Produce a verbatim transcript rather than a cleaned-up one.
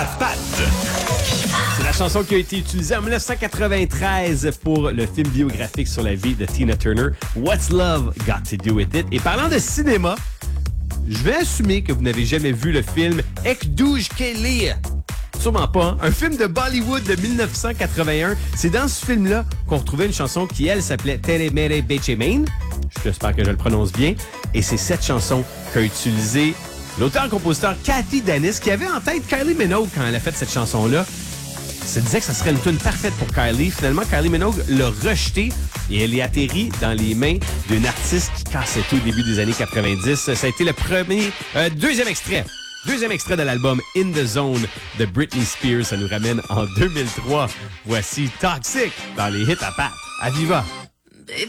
Pat. C'est la chanson qui a été utilisée en dix-neuf cent quatre-vingt-treize pour le film biographique sur la vie de Tina Turner, What's Love Got to Do With It? Et parlant de cinéma, je vais assumer que vous n'avez jamais vu le film Ek Douj Kelly. Sûrement pas. Hein? Un film de Bollywood de dix-neuf cent quatre-vingt-un. C'est dans ce film-là qu'on retrouvait une chanson qui, elle, s'appelait Tere Mere Bechemain. J'espère que je le prononce bien. Et c'est cette chanson qu'a utilisée l'auteur-compositeur Cathy Dennis, qui avait en tête Kylie Minogue quand elle a fait cette chanson-là. Se disait que ça serait une tune parfaite pour Kylie. Finalement, Kylie Minogue l'a rejetée et elle est atterrie dans les mains d'une artiste qui cassait tout au début des années quatre-vingt-dix. Ça a été le premier, euh, deuxième extrait. Deuxième extrait de l'album In the Zone de Britney Spears. Ça nous ramène en deux mille trois. Voici Toxic dans les hits à Pat. À Viva!